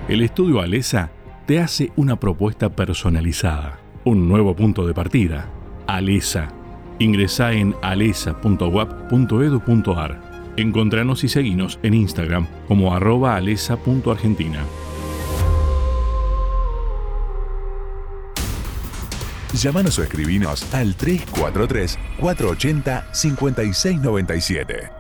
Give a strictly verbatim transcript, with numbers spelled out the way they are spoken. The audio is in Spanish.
El estudio Alesa te hace una propuesta personalizada, un nuevo punto de partida. Alesa. Ingresá en alesa punto u a p punto edu punto a r. Encontranos y seguinos en Instagram como arroba alesa punto argentina. Llámanos o escribinos al tres cuatro tres, cuatro ocho cero, cinco seis nueve siete.